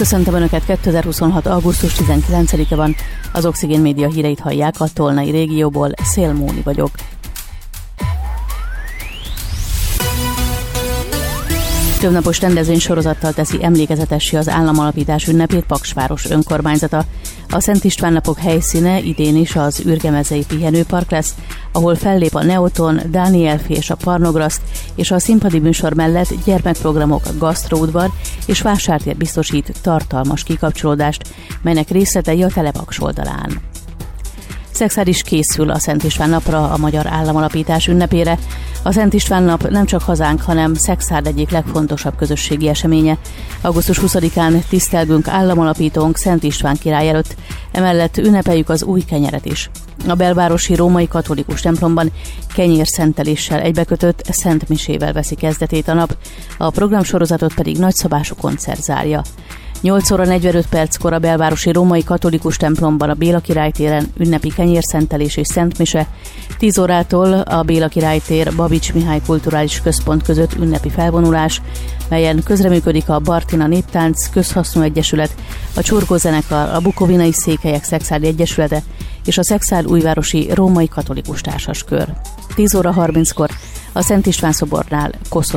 Köszöntöm Önöket, 2026. augusztus 19-e van, az Oxigén Média híreit hallják a Tolnai régióból, Szél Móni vagyok. Többnapos rendezvénysorozattal teszi emlékezetessé az államalapítás ünnepét Paksváros önkormányzata. A Szent István napok helyszíne idén is az Ürgemezei pihenőpark lesz, ahol fellép a Neoton, Dánielfi és a Parnograszt, és a színpadi műsor mellett gyermekprogramok, gasztróudvar és vásártér biztosít tartalmas kikapcsolódást, melynek részletei a Telepaks oldalán. Szekszárd is készül a Szent István napra, a magyar államalapítás ünnepére. A Szent István nap nem csak hazánk, hanem Szekszárd egyik legfontosabb közösségi eseménye. Augusztus 20-án tisztelgünk államalapítónk Szent István király előtt, emellett ünnepeljük az új kenyeret is. A belvárosi római katolikus templomban kenyérszenteléssel egybekötött Szent Misével veszi kezdetét a nap, a programsorozatot pedig nagyszabású koncert zárja. 8 óra 45 perckor a belvárosi római katolikus templomban a Béla Király téren ünnepi kenyérszentelés és szentmise, 10 órától a Béla Király tér Babics Mihály Kulturális Központ között ünnepi felvonulás, melyen közreműködik a Bartina Néptánc Közhasznú Egyesület, a Csurgó Zenekar, a Bukovinai Székelyek Szekszárdi Egyesülete és a Szekszárd Újvárosi Római Katolikus Társaskör. 10 óra 30-kor a Szent István szobornál koszorú